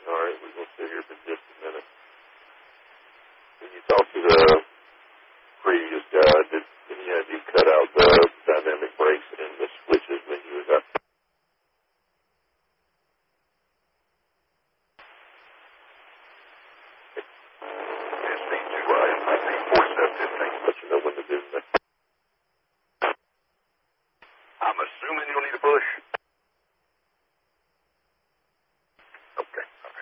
All right, we're going to sit here for just a minute. When you talked to the previous guy, did he have you cut out the dynamic brakes in this